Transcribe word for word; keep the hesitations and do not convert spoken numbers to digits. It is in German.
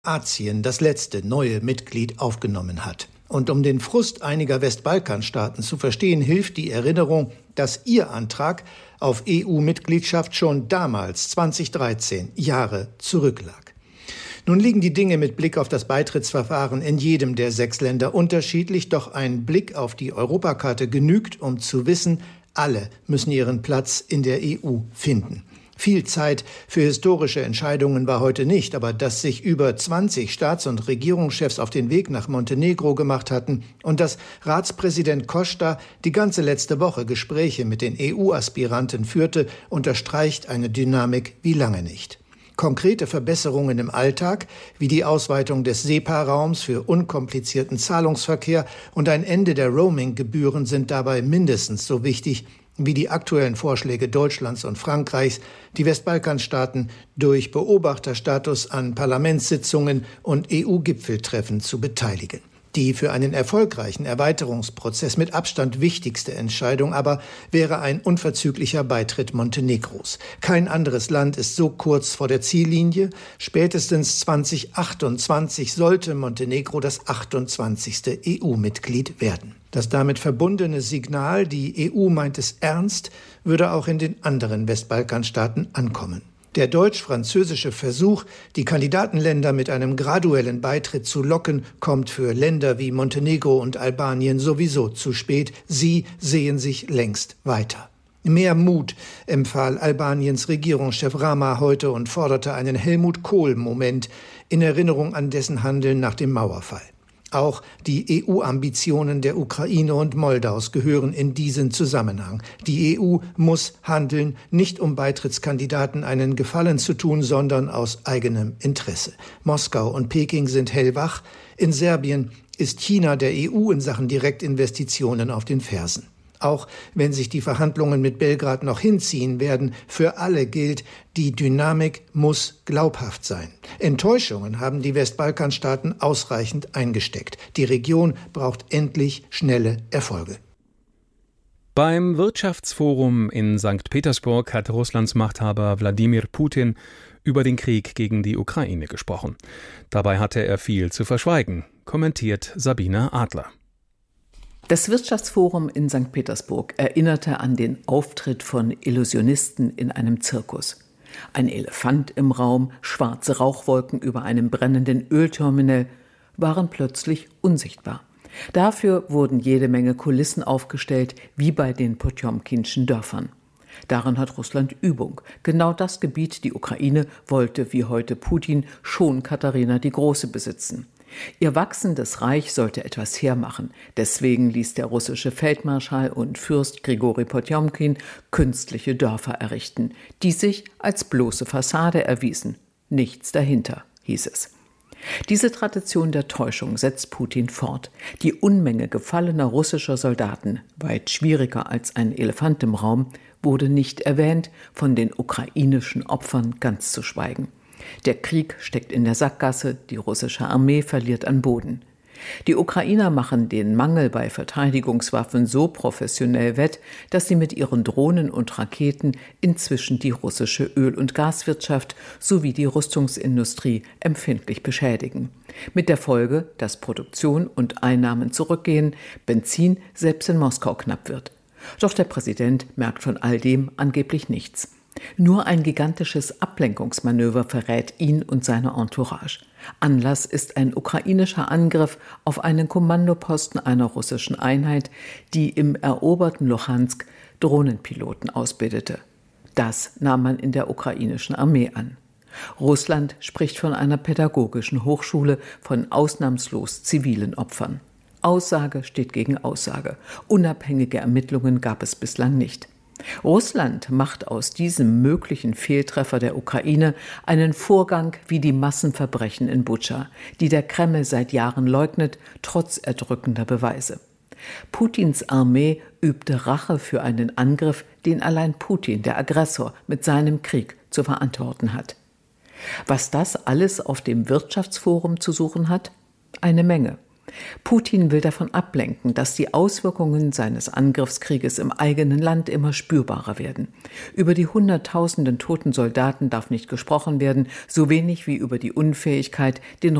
Kroatien das letzte neue Mitglied aufgenommen hat. Und um den Frust einiger Westbalkanstaaten zu verstehen, hilft die Erinnerung, dass ihr Antrag auf E U-Mitgliedschaft schon damals, zweitausenddreizehn, Jahre zurücklag. Nun liegen die Dinge mit Blick auf das Beitrittsverfahren in jedem der sechs Länder unterschiedlich, doch ein Blick auf die Europakarte genügt, um zu wissen, alle müssen ihren Platz in der E U finden. Viel Zeit für historische Entscheidungen war heute nicht, aber dass sich über zwanzig Staats- und Regierungschefs auf den Weg nach Montenegro gemacht hatten und dass Ratspräsident Costa die ganze letzte Woche Gespräche mit den E U-Aspiranten führte, unterstreicht eine Dynamik wie lange nicht. Konkrete Verbesserungen im Alltag, wie die Ausweitung des SEPA-Raums für unkomplizierten Zahlungsverkehr und ein Ende der Roaming-Gebühren sind dabei mindestens so wichtig wie die aktuellen Vorschläge Deutschlands und Frankreichs, die Westbalkanstaaten durch Beobachterstatus an Parlamentssitzungen und E U-Gipfeltreffen zu beteiligen. Die für einen erfolgreichen Erweiterungsprozess mit Abstand wichtigste Entscheidung aber wäre ein unverzüglicher Beitritt Montenegros. Kein anderes Land ist so kurz vor der Ziellinie. Spätestens zweitausendachtundzwanzig sollte Montenegro das achtundzwanzigste E U-Mitglied werden. Das damit verbundene Signal, die E U meint es ernst, würde auch in den anderen Westbalkanstaaten ankommen. Der deutsch-französische Versuch, die Kandidatenländer mit einem graduellen Beitritt zu locken, kommt für Länder wie Montenegro und Albanien sowieso zu spät. Sie sehen sich längst weiter. Mehr Mut empfahl Albaniens Regierungschef Rama heute und forderte einen Helmut Kohl-Moment in Erinnerung an dessen Handeln nach dem Mauerfall. Auch die E U-Ambitionen der Ukraine und Moldaus gehören in diesen Zusammenhang. Die E U muss handeln, nicht um Beitrittskandidaten einen Gefallen zu tun, sondern aus eigenem Interesse. Moskau und Peking sind hellwach. In Serbien ist China der E U in Sachen Direktinvestitionen auf den Fersen. Auch wenn sich die Verhandlungen mit Belgrad noch hinziehen werden, für alle gilt, die Dynamik muss glaubhaft sein. Enttäuschungen haben die Westbalkanstaaten ausreichend eingesteckt. Die Region braucht endlich schnelle Erfolge. Beim Wirtschaftsforum in Sankt Petersburg hat Russlands Machthaber Wladimir Putin über den Krieg gegen die Ukraine gesprochen. Dabei hatte er viel zu verschweigen, kommentiert Sabine Adler. Das Wirtschaftsforum in Sankt Petersburg erinnerte an den Auftritt von Illusionisten in einem Zirkus. Ein Elefant im Raum, schwarze Rauchwolken über einem brennenden Ölterminal waren plötzlich unsichtbar. Dafür wurden jede Menge Kulissen aufgestellt, wie bei den potjomkinschen Dörfern. Darin hat Russland Übung. Genau das Gebiet, die Ukraine, wollte wie heute Putin schon Katharina die Große besitzen. Ihr wachsendes Reich sollte etwas hermachen. Deswegen ließ der russische Feldmarschall und Fürst Grigori Potjomkin künstliche Dörfer errichten, die sich als bloße Fassade erwiesen. Nichts dahinter, hieß es. Diese Tradition der Täuschung setzt Putin fort. Die Unmenge gefallener russischer Soldaten, weit schwieriger als ein Elefant im Raum, wurde nicht erwähnt, von den ukrainischen Opfern ganz zu schweigen. Der Krieg steckt in der Sackgasse, die russische Armee verliert an Boden. Die Ukrainer machen den Mangel bei Verteidigungswaffen so professionell wett, dass sie mit ihren Drohnen und Raketen inzwischen die russische Öl- und Gaswirtschaft sowie die Rüstungsindustrie empfindlich beschädigen. Mit der Folge, dass Produktion und Einnahmen zurückgehen, Benzin selbst in Moskau knapp wird. Doch der Präsident merkt von all dem angeblich nichts. Nur ein gigantisches Ablenkungsmanöver verrät ihn und seine Entourage. Anlass ist ein ukrainischer Angriff auf einen Kommandoposten einer russischen Einheit, die im eroberten Luhansk Drohnenpiloten ausbildete. Das nahm man in der ukrainischen Armee an. Russland spricht von einer pädagogischen Hochschule von ausnahmslos zivilen Opfern. Aussage steht gegen Aussage. Unabhängige Ermittlungen gab es bislang nicht. Russland macht aus diesem möglichen Fehltreffer der Ukraine einen Vorgang wie die Massenverbrechen in Butscha, die der Kreml seit Jahren leugnet, trotz erdrückender Beweise. Putins Armee übte Rache für einen Angriff, den allein Putin, der Aggressor, mit seinem Krieg zu verantworten hat. Was das alles auf dem Wirtschaftsforum zu suchen hat? Eine Menge. Putin will davon ablenken, dass die Auswirkungen seines Angriffskrieges im eigenen Land immer spürbarer werden. Über die Hunderttausenden toten Soldaten darf nicht gesprochen werden, so wenig wie über die Unfähigkeit, den